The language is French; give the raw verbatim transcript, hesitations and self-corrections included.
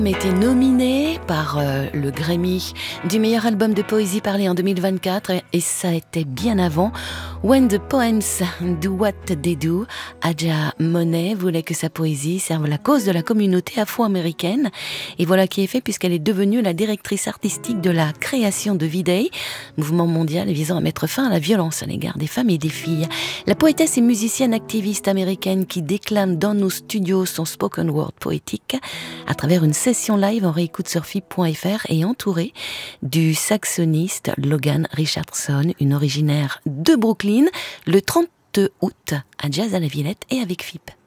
Été nominé par euh, le Grammy du meilleur album de poésie parlée en deux mille vingt-quatre, et ça a été bien avant. When the Poems Do What They Do, Adja Monet voulait que sa poésie serve la cause de la communauté afro-américaine, et voilà qui est fait puisqu'elle est devenue la directrice artistique de la création de V-Day, mouvement mondial visant à mettre fin à la violence à l'égard des femmes et des filles. La poétesse et musicienne activiste américaine qui déclame dans nos studios son spoken word poétique à travers une session live en réécoute sur F I B point F R et entourée du saxoniste Logan Richardson, une originaire de Brooklyn, le trente août à Jazz à la Villette et avec F I B.